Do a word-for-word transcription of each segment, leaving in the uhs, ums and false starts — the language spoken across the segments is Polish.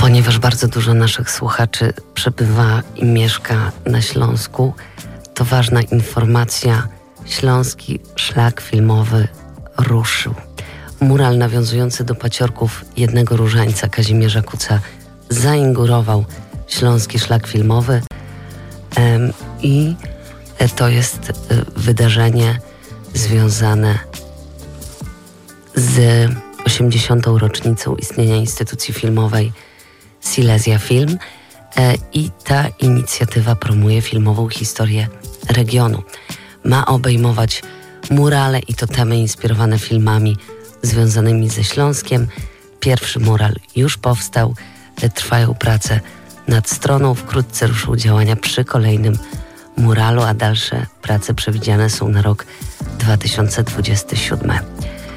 Ponieważ bardzo dużo naszych słuchaczy przebywa i mieszka na Śląsku, to ważna informacja. Śląski Szlak Filmowy ruszył. Mural nawiązujący do paciorków jednego różańca Kazimierza Kuca zainaugurował Śląski Szlak Filmowy um, i to jest wydarzenie związane z osiemdziesiątą rocznicą istnienia instytucji filmowej Silesia Film i ta inicjatywa promuje filmową historię regionu. Ma obejmować murale i totemy inspirowane filmami związanymi ze Śląskiem. Pierwszy mural już powstał, trwają prace nad stroną, wkrótce ruszą działania przy kolejnym muralu, a dalsze prace przewidziane są na rok dwa tysiące dwudziesty siódmy. E,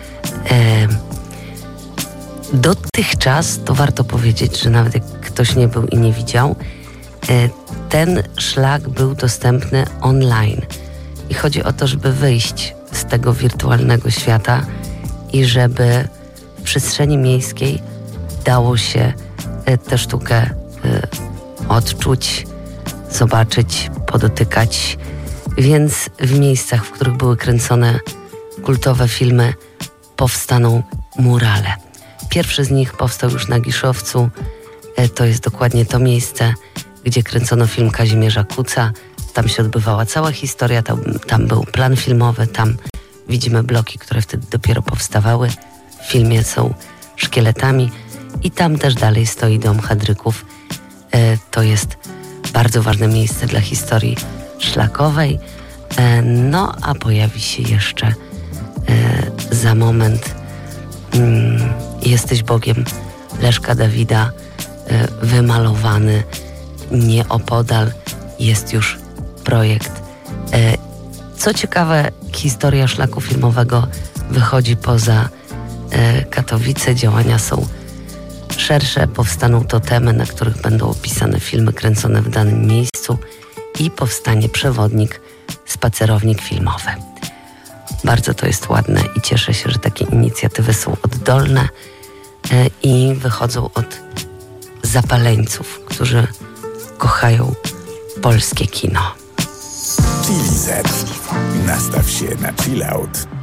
dotychczas, to warto powiedzieć, że nawet jak ktoś nie był i nie widział, e, ten szlak był dostępny online. I chodzi o to, żeby wyjść z tego wirtualnego świata i żeby w przestrzeni miejskiej dało się e, tę sztukę e, odczuć, zobaczyć, podotykać. Więc w miejscach, w których były kręcone kultowe filmy, powstaną murale. Pierwszy z nich powstał już na Giszowcu. E, to jest dokładnie to miejsce, gdzie kręcono film Kazimierza Kuca. Tam się odbywała cała historia, tam, tam był plan filmowy, tam widzimy bloki, które wtedy dopiero powstawały. W filmie są szkieletami i tam też dalej stoi dom Hedryków. E, to jest bardzo ważne miejsce dla historii szlakowej. E, no a pojawi się jeszcze e, za moment mm, Jesteś Bogiem Leszka Dawida, e, wymalowany nieopodal jest już projekt. E, co ciekawe, historia szlaku filmowego wychodzi poza e, Katowice. Działania są szersze, powstaną totemy, na których będą opisane filmy kręcone w danym miejscu i powstanie przewodnik, spacerownik filmowy. Bardzo to jest ładne i cieszę się, że takie inicjatywy są oddolne e, i wychodzą od zapaleńców, którzy kochają polskie kino. Chili Z. Nastaw się na chill out.